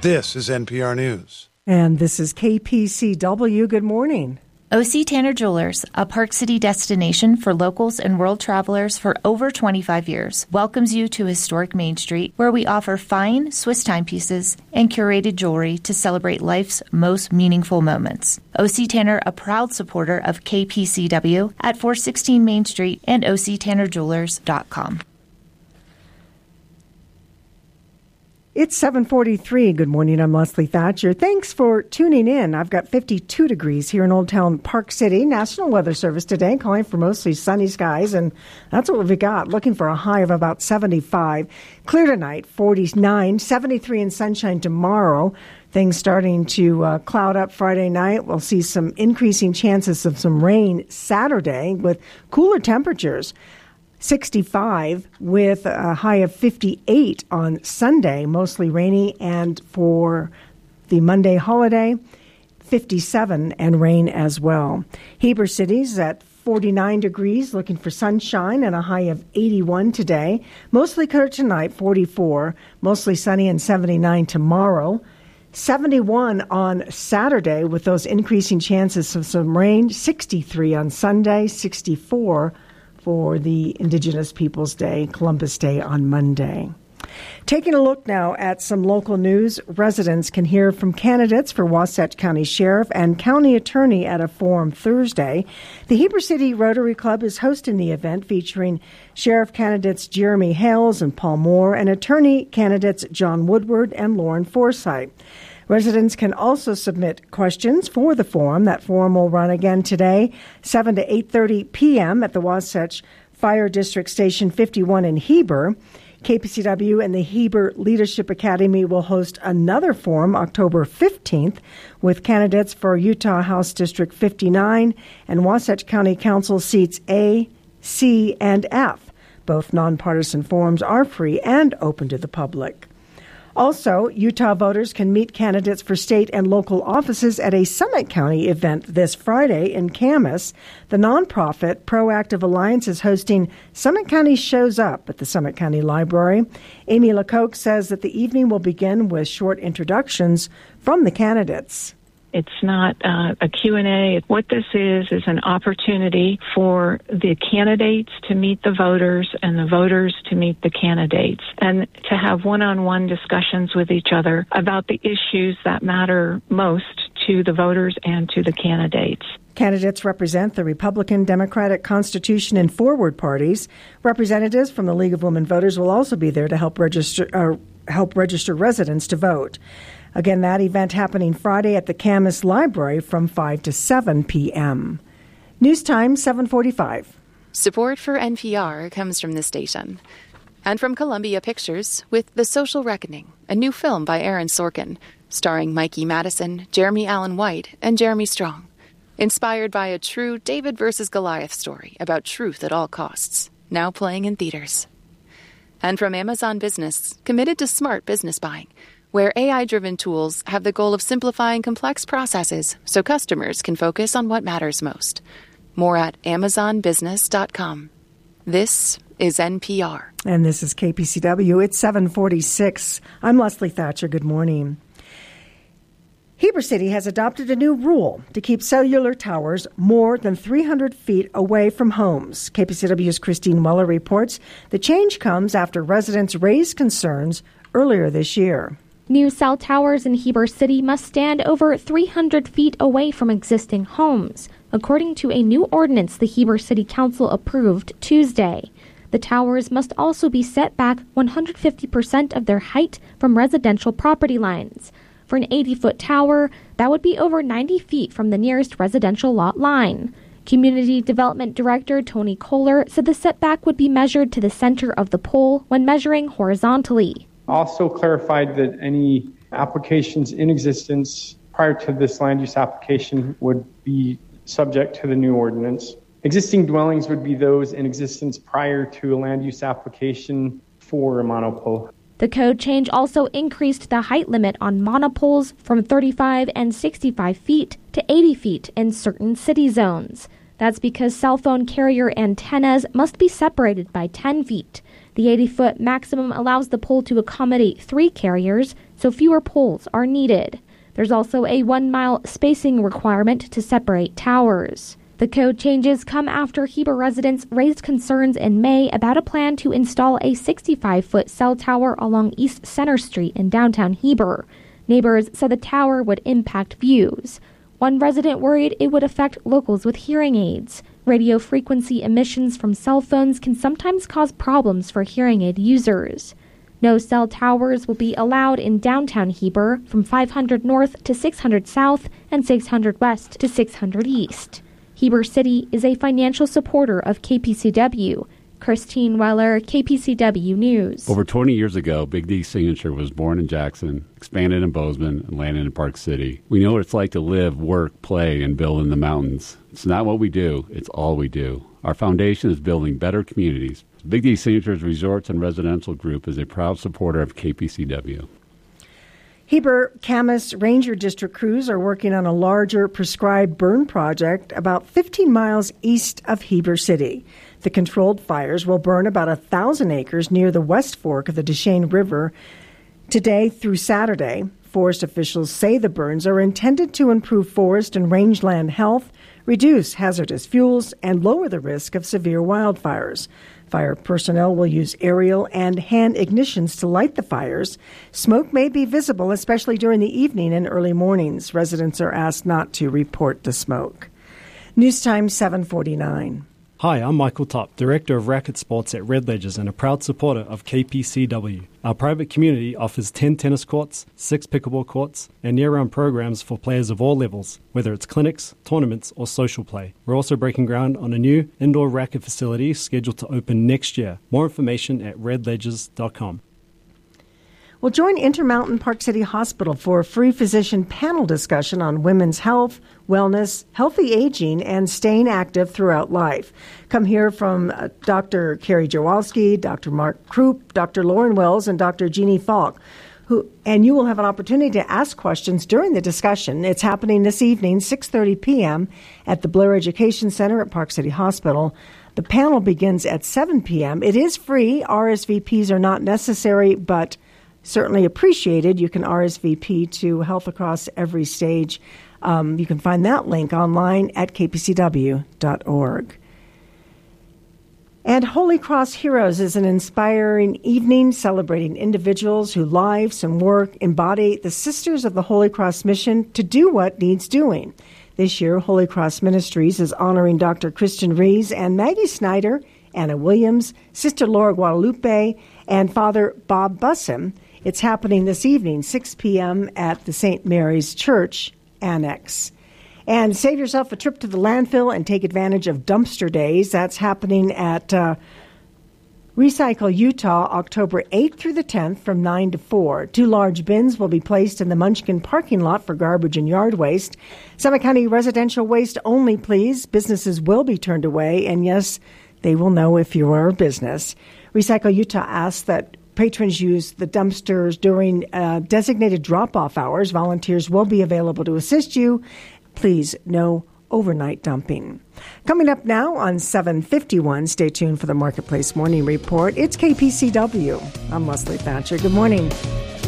This is NPR News. And this is KPCW. Good morning. O.C. Tanner Jewelers, a Park City destination for locals and world travelers for over 25 years, welcomes you to historic Main Street, where we offer fine Swiss timepieces and curated jewelry to celebrate life's most meaningful moments. O.C. Tanner, a proud supporter of KPCW at 416 Main Street and octannerjewelers.com. It's 7:43. Good morning. I'm Leslie Thatcher. Thanks for tuning in. I've got 52 degrees here in Old Town Park City. National Weather Service today calling for mostly sunny skies, and that's what we've got. Looking for a high of about 75. Clear tonight, 49, 73 and sunshine tomorrow. Things starting to cloud up Friday night. We'll see some increasing chances of some rain Saturday with cooler temperatures. 65 with a high of 58 on Sunday, mostly rainy, and for the Monday holiday, 57 and rain as well. Heber City's at 49 degrees, looking for sunshine and a high of 81 today. Mostly clear tonight, 44, mostly sunny and 79 tomorrow. 71 on Saturday with those increasing chances of some rain, 63 on Sunday, 64 for the Indigenous Peoples Day, Columbus Day on Monday. Taking a look now at some local news, residents can hear from candidates for Wasatch County Sheriff and County Attorney at a forum Thursday. The Heber City Rotary Club is hosting the event featuring Sheriff candidates Jeremy Hales and Paul Moore and Attorney candidates John Woodward and Lauren Forsythe. Residents can also submit questions for the forum. That forum will run again today, 7 to 8:30 p.m. at the Wasatch Fire District Station 51 in Heber. KPCW and the Heber Leadership Academy will host another forum October 15th with candidates for Utah House District 59 and Wasatch County Council seats A, C, and F. Both nonpartisan forums are free and open to the public. Also, Utah voters can meet candidates for state and local offices at a Summit County event this Friday in Camas. The nonprofit Proactive Alliance is hosting Summit County Shows Up at the Summit County Library. Amy Lecoq says that the evening will begin with short introductions from the candidates. It's not a Q&A. What this is an opportunity for the candidates to meet the voters and the voters to meet the candidates and to have one-on-one discussions with each other about the issues that matter most to the voters and to the candidates. Candidates represent the Republican, Democratic, Constitution, and Forward parties. Representatives from the League of Women Voters will also be there to help register residents to vote. Again, that event happening Friday at the Camas Library from 5 to 7 p.m. News time, 7:45. Support for NPR comes from this station and from Columbia Pictures with The Social Reckoning, a new film by Aaron Sorkin, starring Mikey Madison, Jeremy Allen White, and Jeremy Strong. Inspired by a true David versus Goliath story about truth at all costs, now playing in theaters. And from Amazon Business, committed to smart business buying, where AI-driven tools have the goal of simplifying complex processes so customers can focus on what matters most. More at amazonbusiness.com. This is NPR. And this is KPCW. It's 7:46. I'm Leslie Thatcher. Good morning. Heber City has adopted a new rule to keep cellular towers more than 300 feet away from homes. KPCW's Christine Weller reports the change comes after residents raised concerns earlier this year. New cell towers in Heber City must stand over 300 feet away from existing homes, according to a new ordinance the Heber City Council approved Tuesday. The towers must also be set back 150% of their height from residential property lines. For an 80-foot tower, that would be over 90 feet from the nearest residential lot line. Community Development Director Tony Kohler said the setback would be measured to the center of the pole when measuring horizontally. Also clarified that any applications in existence prior to this land use application would be subject to the new ordinance. Existing dwellings would be those in existence prior to a land use application for a monopole. The code change also increased the height limit on monopoles from 35 and 65 feet to 80 feet in certain city zones. That's because cell phone carrier antennas must be separated by 10 feet. The 80-foot maximum allows the pole to accommodate 3 carriers, so fewer poles are needed. There's also a 1-mile spacing requirement to separate towers. The code changes come after Heber residents raised concerns in May about a plan to install a 65-foot cell tower along East Center Street in downtown Heber. Neighbors said the tower would impact views. One resident worried it would affect locals with hearing aids. Radio frequency emissions from cell phones can sometimes cause problems for hearing aid users. No cell towers will be allowed in downtown Heber from 500 North to 600 South and 600 West to 600 East. Heber City is a financial supporter of KPCW. Christine Weller, KPCW News. Over 20 years ago, Big D Signature was born in Jackson, expanded in Bozeman, and landed in Park City. We know what it's like to live, work, play, and build in the mountains. It's not what we do, it's all we do. Our foundation is building better communities. Big D Signature's Resorts and Residential Group is a proud supporter of KPCW. Heber Camas Ranger District crews are working on a larger prescribed burn project about 15 miles east of Heber City. The controlled fires will burn about 1,000 acres near the West Fork of the Deschênes River today through Saturday. Forest officials say the burns are intended to improve forest and rangeland health, reduce hazardous fuels, and lower the risk of severe wildfires. Fire personnel will use aerial and hand ignitions to light the fires. Smoke may be visible, especially during the evening and early mornings. Residents are asked not to report the smoke. News Time 7:49. Hi, I'm Michael Topp, Director of Racket Sports at Red Ledgers and a proud supporter of KPCW. Our private community offers 10 tennis courts, 6 pickleball courts, and year-round programs for players of all levels, whether it's clinics, tournaments, or social play. We're also breaking ground on a new indoor racket facility scheduled to open next year. More information at redledgers.com. Well, join Intermountain Park City Hospital for a free physician panel discussion on women's health, wellness, healthy aging, and staying active throughout life. Come hear from Dr. Carrie Jawalski, Dr. Mark Krupp, Dr. Lauren Wells, and Dr. Jeannie Falk, and you will have an opportunity to ask questions during the discussion. It's happening this evening, 6:30 p.m. at the Blair Education Center at Park City Hospital. The panel begins at 7 p.m. It is free. RSVPs are not necessary, but certainly appreciated. You can RSVP to Health Across Every Stage. You can find that link online at kpcw.org. And Holy Cross Heroes is an inspiring evening celebrating individuals whose lives and work embody the Sisters of the Holy Cross mission to do what needs doing. This year, Holy Cross Ministries is honoring Dr. Kristen Rees and Maggie Snyder, Anna Williams, Sister Laura Guadalupe, and Father Bob Bussam. It's happening this evening, 6 p.m. at the St. Mary's Church Annex. And save yourself a trip to the landfill and take advantage of dumpster days. That's happening at Recycle Utah, October 8th through the 10th from 9 to 4. 2 large bins will be placed in the Munchkin parking lot for garbage and yard waste. Summit County residential waste only, please. Businesses will be turned away, and yes, they will know if you are a business. Recycle Utah asks that patrons use the dumpsters during designated drop-off hours. Volunteers will be available to assist you. Please, no overnight dumping. Coming up now on 7:51, stay tuned for the Marketplace Morning Report. It's KPCW. I'm Leslie Thatcher. Good morning.